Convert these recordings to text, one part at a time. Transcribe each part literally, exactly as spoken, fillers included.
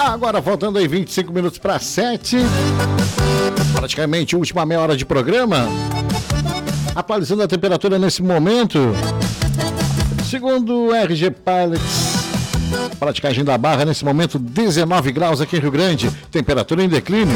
Agora faltando aí vinte e cinco minutos para sete. Praticamente a última meia hora de programa. Atualizando a temperatura nesse momento. Segundo o R G Pilots, praticagem da Barra nesse momento dezenove graus aqui em Rio Grande. Temperatura em declínio.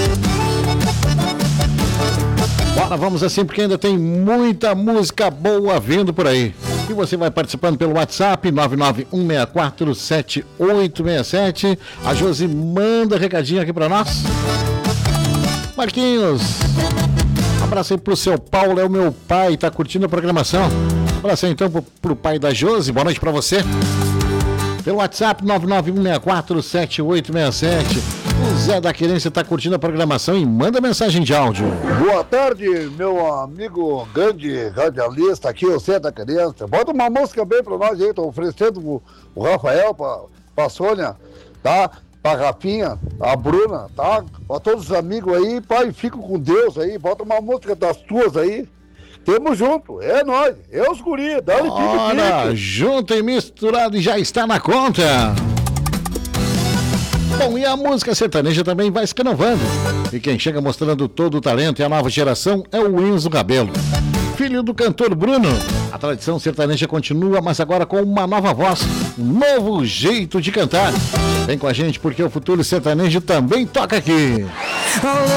Bora, vamos assim, porque ainda tem muita música boa vindo por aí. E você vai participando pelo WhatsApp nove nove um seis quatro sete oito seis sete. A Josi manda recadinho aqui pra nós. Marquinhos, abraço aí pro seu Paulo, é o meu pai, tá curtindo a programação. Abraço aí então pro, pro pai da Josi, boa noite pra você. Pelo WhatsApp nove nove um seis quatro sete oito seis sete. O Zé da Querência tá curtindo a programação e manda mensagem de áudio. Boa tarde, meu amigo grande radialista aqui, o Zé da Querência. Bota uma música bem pra nós aí, tô oferecendo o, o Rafael, pra, pra Sônia, tá? Pra Rafinha, a Bruna, tá? Pra todos os amigos aí, pai, fico com Deus aí, bota uma música das tuas aí. Tamo junto, é nóis, é os guri, dá-lhe Ora, junto e misturado e já está na conta. Bom, e a música sertaneja também vai se renovando. E quem chega mostrando todo o talento e a nova geração é o Enzo Rabelo. Filho do cantor Bruno, a tradição sertaneja continua, mas agora com uma nova voz, um novo jeito de cantar. Vem com a gente porque o futuro sertanejo também toca aqui.